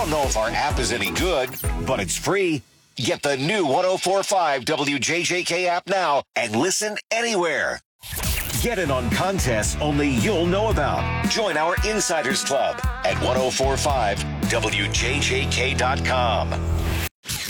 don't know if our app is any good, but it's free. Get the new 104.5 WJJK app now and listen anywhere. Get in on contests only you'll know about. Join our Insiders Club at 1045WJJK.com.